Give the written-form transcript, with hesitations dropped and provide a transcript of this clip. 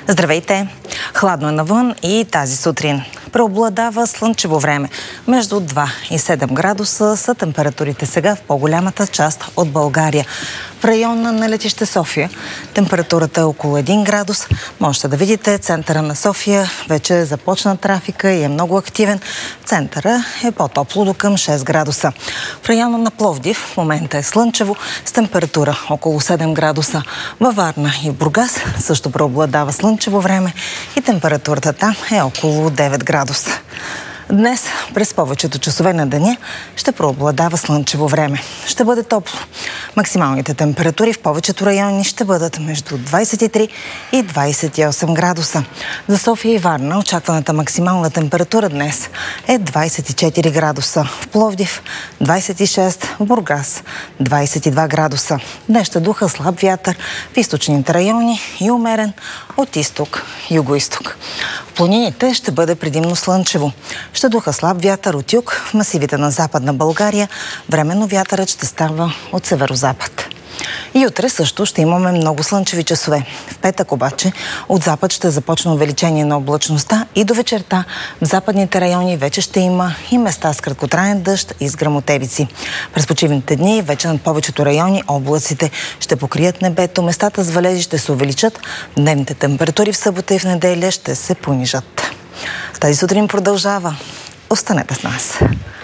Здравейте! Хладно е навън и тази сутрин. Преобладава слънчево време. Между 2 и 7 градуса са температурите сега в по-голямата част от България. В района на летище София температурата е около 1 градус. Можете да видите центъра на София. Вече започна трафика и е много активен. Центъра е по-топло до към 6 градуса. В района на Пловдив в момента е слънчево с температура около 7 градуса. Във Варна и Бургас също преобладава слънчево време и температурата там е около 9 градуса. Днес, през повечето часове на деня, ще преобладава слънчево време. Ще бъде топло. Максималните температури в повечето райони ще бъдат между 23 и 28 градуса. За София и Варна очакваната максимална температура днес е 24 градуса. В Пловдив 26, в Бургас 22 градуса. Днес ще духа слаб вятър в източните райони и умерен от изток, юго-исток. В планините ще бъде предимно слънчево. Ще духа слаб вятър от юг, в масивите на Западна България временно вятърът ще става от северозапад. И утре също ще имаме много слънчеви часове. В петък обаче от запад ще започне увеличение на облачността и до вечерта в западните райони вече ще има и места с краткотраен дъжд и с гръмотевици. През почивните дни вече над повечето райони облаците ще покрият небето, местата с валежи ще се увеличат, дневните температури в събота и в неделя ще се понижат. Тази сутрин продължава. Останете с нас.